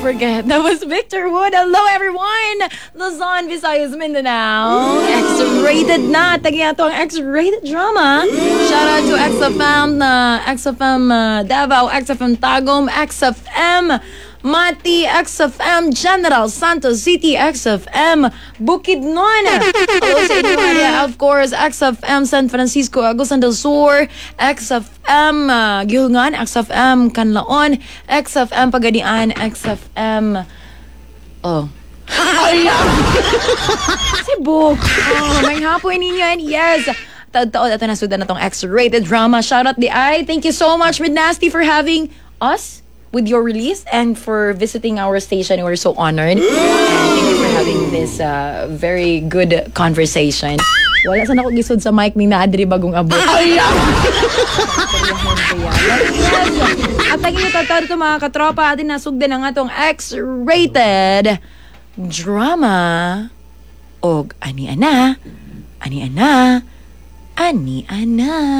forget, that was Victor Wood. Hello, everyone! Luzon, Visayas, Mindanao. X-rated na. Tagyan to ang X-rated drama. Shout out to XFM, XFM Davao, XFM Tagum, XFM Mati, XFM General Santos City, XFM Bukidnon. Hello sa inyo, of course, XFM San Francisco, Agusan del Sur, XFM Gihungan, XFM Canlaon, XFM Pagadian, XFM Cebu. May hapon ninyo, and yes, taon ito na sudan na tong X-rated drama. Shout out the I. Thank you so much, Mid Nasty, for having us with your release and for visiting our station. We're so honored. And thank you for having this very good conversation. Wala sana ako gisod sa mic ni Naadri bagong abot. Yes! At lagi nyo tatawad ito mga katropa, atin nasugdan na nga itong X-rated drama. Og ani ana.